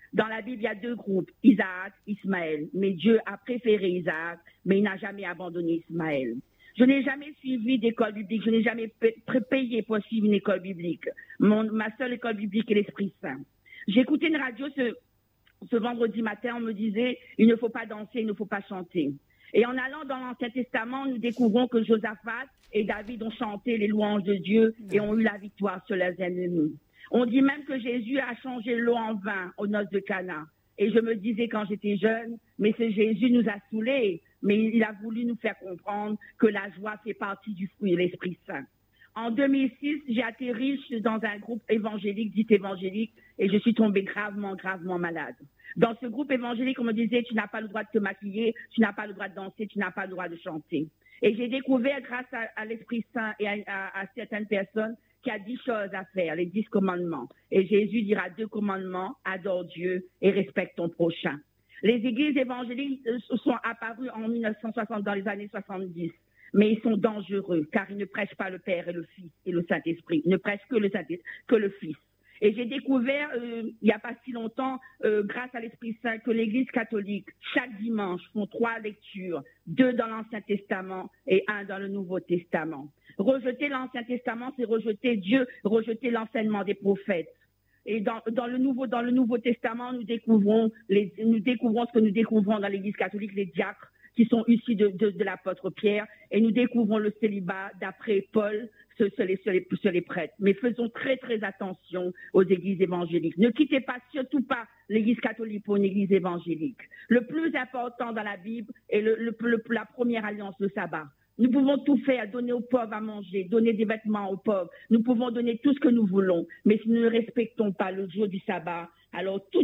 Dans la Bible, il y a deux groupes, Isaac, Ismaël. Mais Dieu a préféré Isaac, mais il n'a jamais abandonné Ismaël. Je n'ai jamais suivi d'école biblique, je n'ai jamais payé pour suivre une école biblique. Ma seule école biblique est l'Esprit Saint. J'ai écouté une radio ce vendredi matin, on me disait, il ne faut pas danser, il ne faut pas chanter. Et en allant dans l'Ancien Testament, nous découvrons que Josaphat et David ont chanté les louanges de Dieu et ont eu la victoire sur leurs ennemis. On dit même que Jésus a changé l'eau en vin aux noces de Cana. Et je me disais quand j'étais jeune, mais ce Jésus nous a saoulés, mais il a voulu nous faire comprendre que la joie fait partie du fruit de l'Esprit Saint. En 2006, j'ai atterri dans un groupe évangélique, dit évangélique, et je suis tombée gravement malade. Dans ce groupe évangélique, on me disait, tu n'as pas le droit de te maquiller, tu n'as pas le droit de danser, tu n'as pas le droit de chanter. Et j'ai découvert, grâce à l'Esprit Saint et à certaines personnes, qu'il y a 10 choses à faire, les 10 commandements. Et Jésus dira 2 commandements, adore Dieu et respecte ton prochain. Les églises évangéliques sont apparues en 1960, dans les années 70. Mais ils sont dangereux, car ils ne prêchent pas le Père et le Fils et le Saint-Esprit. Ils ne prêchent que le Fils. Et j'ai découvert, il n'y a pas si longtemps, grâce à l'Esprit Saint, que l'Église catholique, chaque dimanche, font 3 lectures, 2 dans l'Ancien Testament et 1 dans le Nouveau Testament. Rejeter l'Ancien Testament, c'est rejeter Dieu, rejeter l'enseignement des prophètes. Et dans le Nouveau Testament, nous découvrons ce que nous découvrons dans l'Église catholique, les diacres, qui sont issus de l'apôtre Pierre, et nous découvrons le célibat d'après Paul sur les prêtres. Mais faisons très très attention aux églises évangéliques. Ne quittez surtout pas l'église catholique pour une église évangélique. Le plus important dans la Bible est la première alliance, le sabbat. Nous pouvons tout faire, donner aux pauvres à manger, donner des vêtements aux pauvres. Nous pouvons donner tout ce que nous voulons. Mais si nous ne respectons pas le jour du sabbat, alors toutes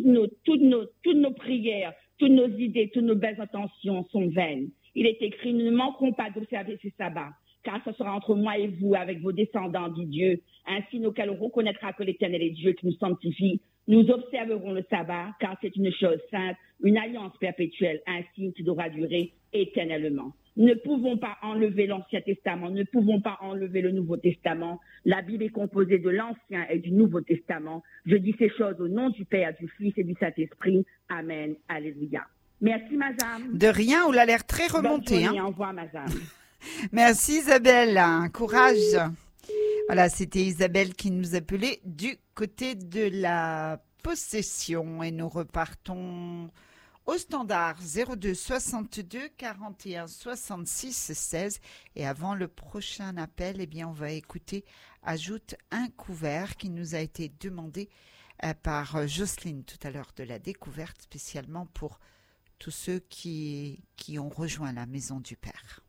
nos prières, toutes nos idées, toutes nos belles intentions sont vaines. Il est écrit, nous ne manquerons pas d'observer ce sabbat, car ce sera entre moi et vous, avec vos descendants, dit Dieu. Ainsi, nous reconnaîtra que l'Éternel est Dieu qui nous sanctifie. Nous observerons le sabbat, car c'est une chose sainte, une alliance perpétuelle, un signe qui devra durer éternellement. Nous ne pouvons pas enlever l'Ancien Testament, nous ne pouvons pas enlever le Nouveau Testament. La Bible est composée de l'Ancien et du Nouveau Testament. Je dis ces choses au nom du Père, du Fils et du Saint-Esprit. Amen. Alléluia. Merci, madame. De rien, on a l'air très remonté. Au revoir, madame. Merci, Isabelle. Courage. Voilà, c'était Isabelle qui nous appelait du côté de la possession. Et nous repartons au standard 02 62 41 66 16. Et avant le prochain appel, eh bien, on va écouter Ajoute un couvert qui nous a été demandé par Jocelyne tout à l'heure de la découverte, spécialement pour tous ceux qui ont rejoint la Maison du Père.